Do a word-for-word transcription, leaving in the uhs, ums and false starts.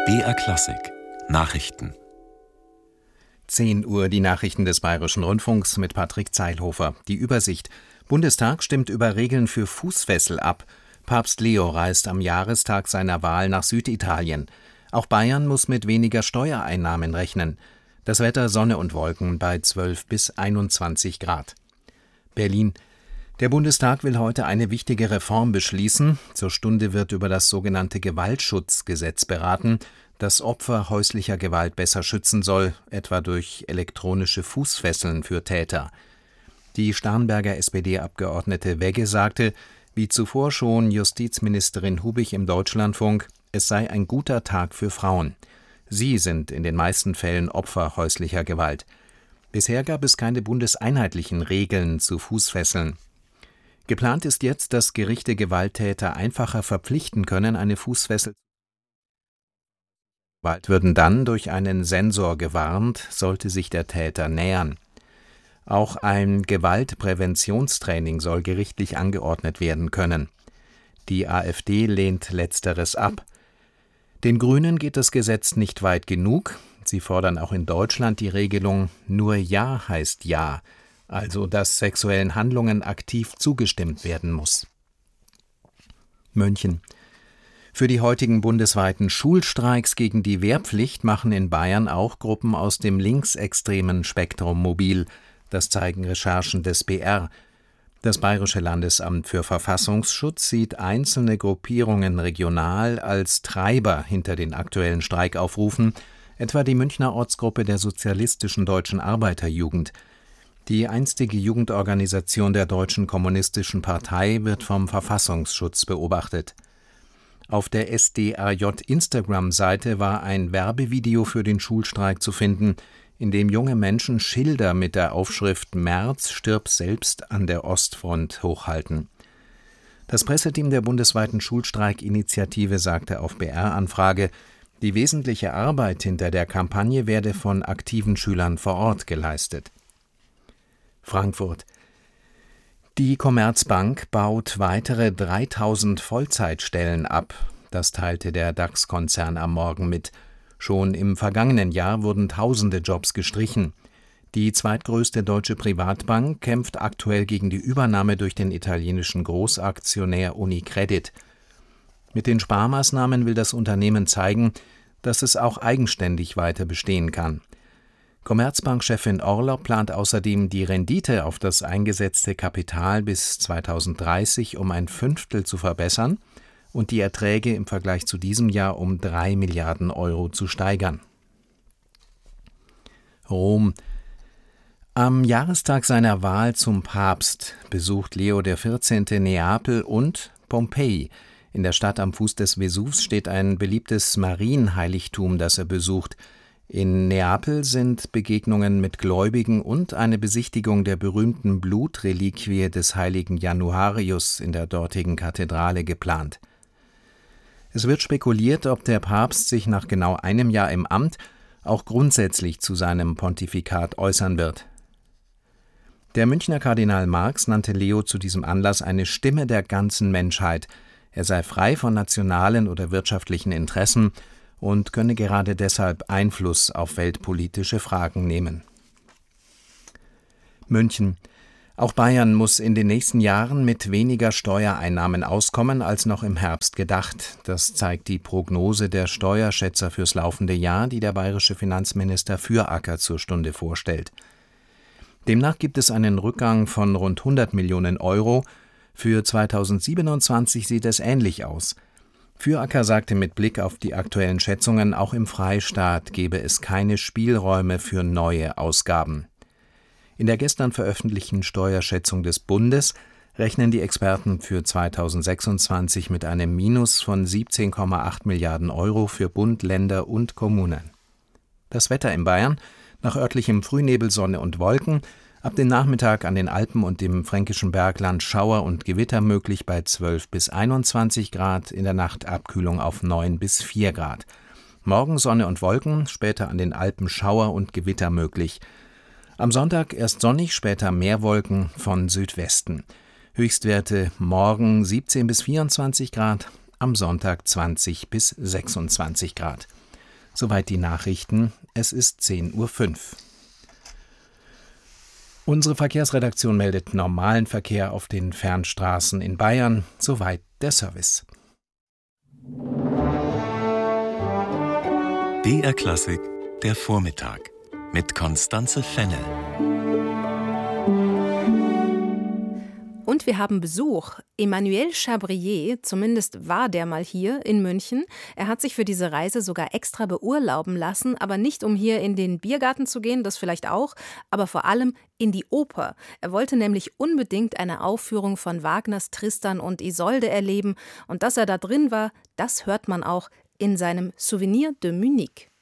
B R Klassik Nachrichten. zehn Uhr die Nachrichten des Bayerischen Rundfunks mit Patrick Zeilhofer. Die Übersicht: Bundestag stimmt über Regeln für Fußfessel ab. Papst Leo reist am Jahrestag seiner Wahl nach Süditalien. Auch Bayern muss mit weniger Steuereinnahmen rechnen. Das Wetter: Sonne und Wolken bei zwölf bis einundzwanzig Grad. Berlin: Der Bundestag will heute eine wichtige Reform beschließen. Zur Stunde wird über das sogenannte Gewaltschutzgesetz beraten, das Opfer häuslicher Gewalt besser schützen soll, etwa durch elektronische Fußfesseln für Täter. Die Starnberger S P D-Abgeordnete Wegge sagte, wie zuvor schon Justizministerin Hubich im Deutschlandfunk, es sei ein guter Tag für Frauen. Sie sind in den meisten Fällen Opfer häuslicher Gewalt. Bisher gab es keine bundeseinheitlichen Regeln zu Fußfesseln. Geplant ist jetzt, dass Gerichte Gewalttäter einfacher verpflichten können, eine Fußfessel zu Gewalt würden dann durch einen Sensor gewarnt, sollte sich der Täter nähern. Auch ein Gewaltpräventionstraining soll gerichtlich angeordnet werden können. Die AfD lehnt Letzteres ab. Den Grünen geht das Gesetz nicht weit genug. Sie fordern auch in Deutschland die Regelung »Nur Ja heißt Ja«, also dass sexuellen Handlungen aktiv zugestimmt werden muss. München: Für die heutigen bundesweiten Schulstreiks gegen die Wehrpflicht machen in Bayern auch Gruppen aus dem linksextremen Spektrum mobil. Das zeigen Recherchen des B R. Das Bayerische Landesamt für Verfassungsschutz sieht einzelne Gruppierungen regional als Treiber hinter den aktuellen Streikaufrufen, etwa die Münchner Ortsgruppe der Sozialistischen Deutschen Arbeiterjugend. Die einstige Jugendorganisation der Deutschen Kommunistischen Partei wird vom Verfassungsschutz beobachtet. Auf der S D A J-Instagram-Seite war ein Werbevideo für den Schulstreik zu finden, in dem junge Menschen Schilder mit der Aufschrift »Merz, stirb selbst« an der Ostfront hochhalten. Das Presseteam der bundesweiten Schulstreikinitiative sagte auf B R-Anfrage, die wesentliche Arbeit hinter der Kampagne werde von aktiven Schülern vor Ort geleistet. Frankfurt: Die Commerzbank baut weitere dreitausend Vollzeitstellen ab. Das teilte der DAX-Konzern am Morgen mit. Schon im vergangenen Jahr wurden tausende Jobs gestrichen. Die zweitgrößte deutsche Privatbank kämpft aktuell gegen die Übernahme durch den italienischen Großaktionär UniCredit. Mit den Sparmaßnahmen will das Unternehmen zeigen, dass es auch eigenständig weiter bestehen kann. Commerzbank-Chefin Orlopp plant außerdem, die Rendite auf das eingesetzte Kapital bis zweitausenddreißig um ein Fünftel zu verbessern und die Erträge im Vergleich zu diesem Jahr um drei Milliarden Euro zu steigern. Rom: Am Jahrestag seiner Wahl zum Papst besucht Leo der vierzehnte. Neapel und Pompeji. In der Stadt am Fuß des Vesuvs steht ein beliebtes Marienheiligtum, das er besucht. In Neapel sind Begegnungen mit Gläubigen und eine Besichtigung der berühmten Blutreliquie des heiligen Januarius in der dortigen Kathedrale geplant. Es wird spekuliert, ob der Papst sich nach genau einem Jahr im Amt auch grundsätzlich zu seinem Pontifikat äußern wird. Der Münchner Kardinal Marx nannte Leo zu diesem Anlass eine Stimme der ganzen Menschheit. Er sei frei von nationalen oder wirtschaftlichen Interessen und könne gerade deshalb Einfluss auf weltpolitische Fragen nehmen. München: Auch Bayern muss in den nächsten Jahren mit weniger Steuereinnahmen auskommen als noch im Herbst gedacht. Das zeigt die Prognose der Steuerschätzer fürs laufende Jahr, die der bayerische Finanzminister Füracker zur Stunde vorstellt. Demnach gibt es einen Rückgang von rund hundert Millionen Euro. Für zweitausendsiebenundzwanzig sieht es ähnlich aus. Füracker sagte mit Blick auf die aktuellen Schätzungen, auch im Freistaat gebe es keine Spielräume für neue Ausgaben. In der gestern veröffentlichten Steuerschätzung des Bundes rechnen die Experten für zweitausendsechsundzwanzig mit einem Minus von siebzehn Komma acht Milliarden Euro für Bund, Länder und Kommunen. Das Wetter in Bayern: Nach örtlichem Frühnebel, Sonne und Wolken. Ab dem Nachmittag an den Alpen und dem fränkischen Bergland Schauer und Gewitter möglich bei zwölf bis einundzwanzig Grad, in der Nacht Abkühlung auf neun bis vier Grad. Morgen Sonne und Wolken, später an den Alpen Schauer und Gewitter möglich. Am Sonntag erst sonnig, später mehr Wolken von Südwesten. Höchstwerte morgen siebzehn bis vierundzwanzig Grad, am Sonntag zwanzig bis sechsundzwanzig Grad. Soweit die Nachrichten. Es ist zehn Uhr fünf. Unsere Verkehrsredaktion meldet normalen Verkehr auf den Fernstraßen in Bayern. Soweit der Service. B R Klassik, der Vormittag mit Constanze Fennel. Und wir haben Besuch. Emmanuel Chabrier, zumindest war der mal hier in München. Er hat sich für diese Reise sogar extra beurlauben lassen, aber nicht um hier in den Biergarten zu gehen, das vielleicht auch, aber vor allem in die Oper. Er wollte nämlich unbedingt eine Aufführung von Wagners Tristan und Isolde erleben. Und dass er da drin war, das hört man auch in seinem Souvenir de Munich.